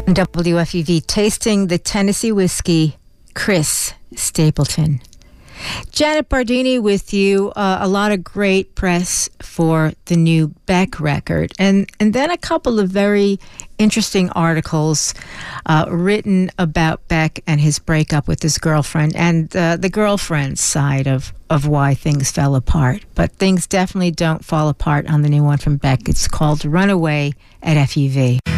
WFUV, tasting the Tennessee whiskey, Chris Stapleton. Janet Bardini with you. A lot of great press for the new Beck record. And then a couple of very interesting articles written about Beck and his breakup with his girlfriend and the girlfriend's side of why things fell apart. But things definitely don't fall apart on the new one from Beck. It's called Runaway at FUV.